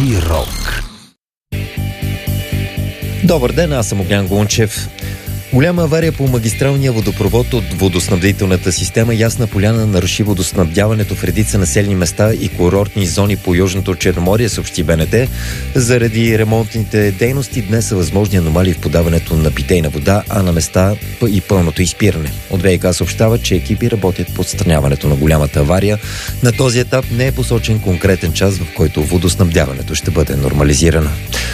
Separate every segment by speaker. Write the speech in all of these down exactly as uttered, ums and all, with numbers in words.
Speaker 1: Зирок.
Speaker 2: Добър ден, аз съм Огнян Гунчев. Голяма авария по магистралния водопровод от водоснабдителната система Ясна поляна наруши водоснабдяването в редица населени места и курортни зони по Южното Черноморие, съобщи БНТ. Заради ремонтните дейности днес са възможни аномалии в подаването на питейна вода, а на места и пълното изпиране. От ВиК съобщава, че екипи работят по отстраняването на голямата авария. На този етап не е посочен конкретен час, в който водоснабдяването ще бъде нормализирано.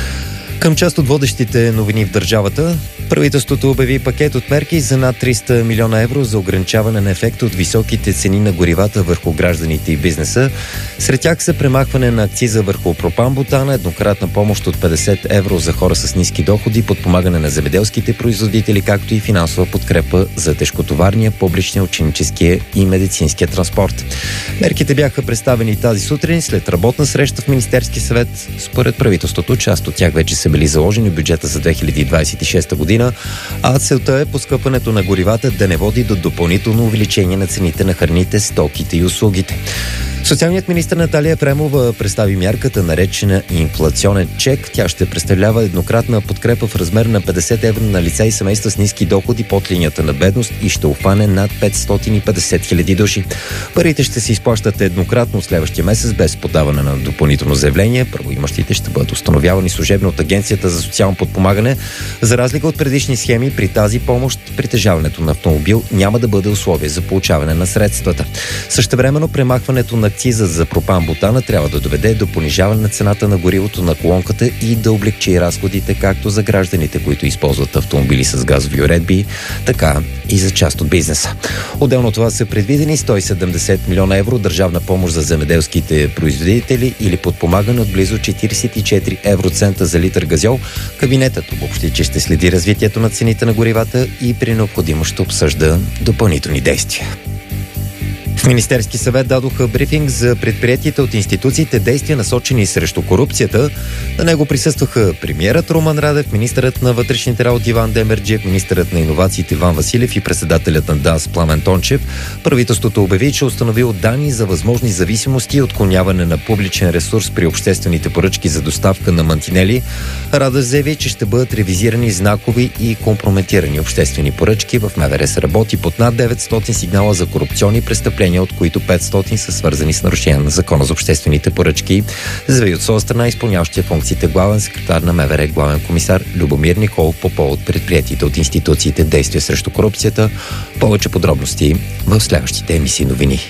Speaker 2: Към част от водещите новини в държавата, правителството обяви пакет от мерки за над триста милиона евро за ограничаване на ефекта от високите цени на горивата върху гражданите и бизнеса. Сред тях са премахване на акциза върху пропан-бутана, еднократна помощ от петдесет евро за хора с ниски доходи, подпомагане на земеделските производители, както и финансова подкрепа за тежкотоварния, публичния, ученическия и медицинския транспорт. Мерките бяха представени тази сутрин след работна среща в Министерския съвет. Според правителството, част от тях вече са били заложени в бюджета за две хиляди двадесет и шеста година, а целта е поскъпването на горивата да не води до допълнително увеличение на цените на храните, стоките и услугите. Социалният министър Наталия Ефремова представи мярката, наречена инфлационен чек. Тя ще представлява еднократна подкрепа в размер на петдесет евро на лица и семейства с ниски доходи под линията на бедност и ще обхване над петстотин и петдесет хиляди души. Парите ще се изплащат еднократно от следващия месец без подаване на допълнително заявление. Правоимащите ще бъдат установявани служебно от Агенцията за социално подпомагане. За разлика от предишни схеми, при тази помощ притежаването на автомобил няма да бъде условие за получаване на средствата. Същевременно премахването на акциза за пропан-бутана трябва да доведе до понижаване на цената на горивото на колонката и да облекчи разходите както за гражданите, които използват автомобили с газови уредби, така и за част от бизнеса. Отделно от това са предвидени сто и седемдесет милиона евро държавна помощ за земеделските производители или подпомагане от близо четиридесет и четири евроцента за литър газьол. Кабинетът обобщи, че ще следи развитието на цените на горивата и при необходимост ще обсъжда допълнителни действия. В Министерски съвет дадоха брифинг за предприятията от институциите действия, насочени срещу корупцията. На него присъстваха премиерът Румен Радев, министърът на вътрешните работи Иван Демерджиев, министърът на иновациите Иван Василев и председателят на ДАНС Пламен Тончев. Правителството обяви, че установило данни за възможни зависимости и отклоняване на публичен ресурс при обществените поръчки за доставка на мантинели. Радев заяви, че ще бъдат ревизирани знакови и компрометирани обществени поръчки. В МВР се работи под над деветстотин сигнала за корупционни престъпления, от които петстотин са свързани с нарушение на Закона за обществените поръчки. Заяви от своя страна изпълняващия функциите главен секретар на МВР, главен комисар Любомир Николов по повод предприятията от институциите действия срещу корупцията. Повече подробности в следващите емисии новини.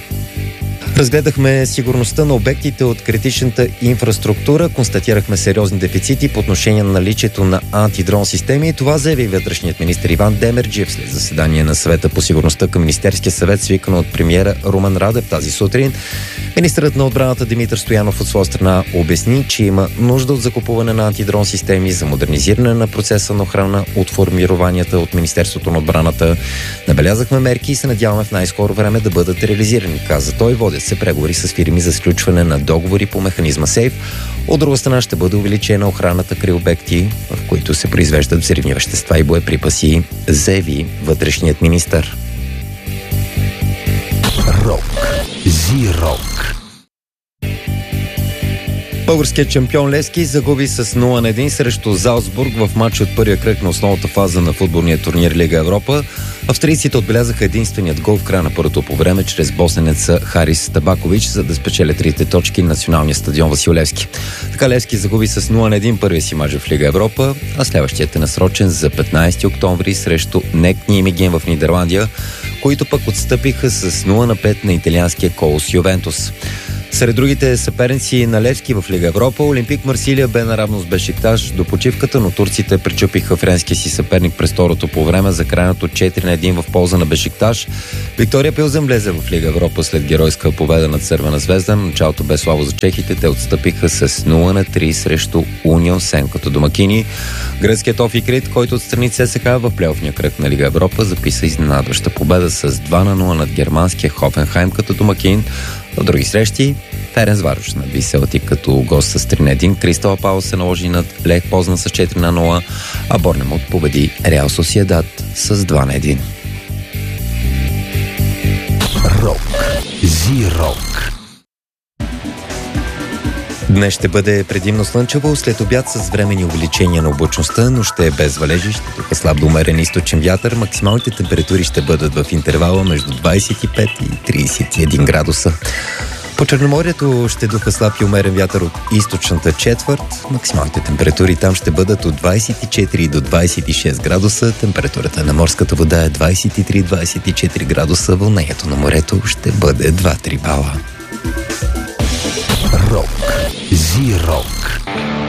Speaker 2: Разгледахме сигурността на обектите от критичната инфраструктура, констатирахме сериозни дефицити по отношение на наличието на антидрон системи. Това заяви вътрешният министър Иван Демерджиев след заседание на съвета по сигурността към Министерския съвет, свикано от премиера Румен Радев тази сутрин. Министърът на отбраната Димитър Стоянов от своя страна обясни, че има нужда от закупуване на антидрон системи за модернизиране на процеса на охрана от формированията от Министерството на отбраната. Набелязахме мерки и се надяваме в най-скоро време да бъдат реализирани, каза той. Водят се преговори с фирми за сключване на договори по механизма Сейф. От друга страна ще бъде увеличена охраната край обекти, в които се произвеждат взривни вещества и боеприпаси, заяви вътрешният министър.
Speaker 1: Рок. Зирок.
Speaker 2: Българският шампион Левски загуби с нула на едно срещу Залцбург в матч от първия кръг на основната фаза на футболния турнир Лига Европа. Австрийците отбелязаха единственият гол в края на първото по време чрез босненеца Харис Табакович, за да спечелят трите точки на националния стадион Васил Левски. Така Левски загуби с нула на едно първия си мач в Лига Европа, а следващият е насрочен за петнадесети октомври срещу НЕК Нимеген в Нидерландия, които пък отстъпиха с нула на пет на италианския Колос Ювентус. Сред другите съперници на Левски в Лига Европа, Олимпик Марсилия бе наравно с Бешикташ до почивката, но турците пречупиха френския си съперник през второто по време за крайното четири на едно в полза на Бешикташ. Виктория Пилзен влезе в Лига Европа след геройска победа над Цървена звезда. Началото бе слабо за чехите, те отстъпиха с нула на три срещу Унион Сен като домакини. Гръцкият Офи Крит, който отстрани ЦСКА в плейофния кръг на Лига Европа, записа изненадваща победа с два на нула над германския Хофенхайм като домакин. В други срещи Ференцварош наби Селтик като гост с три на едно, Кристал Палас се наложи над Лех Позна с четири на нула, а Борнемут победи Реал Сосиедад с два на едно.
Speaker 1: Рок. Зирок.
Speaker 2: Днес ще бъде предимно слънчево, след обяд с времени увеличения на облачността, но ще е без валежи, ще духа слаб до умерен източен вятър. Максималните температури ще бъдат в интервала между двадесет и пет и тридесет и един градуса. По Черноморието ще духа слаб и умерен вятър от източната четвърт. Максималните температури там ще бъдат от двадесет и четири до двадесет и шест градуса. Температурата на морската вода е двадесет и три до двадесет и четири градуса. Вълнението на морето ще бъде два-три бала.
Speaker 1: Рок. Зи-рок.